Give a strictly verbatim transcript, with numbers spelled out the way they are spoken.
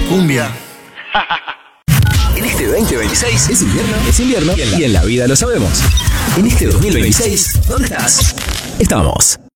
cumbia. En este veinte veintiséis es invierno, es invierno y en, la, y en la vida lo sabemos. En este dos mil veintiséis, ¿dónde estás? Estamos.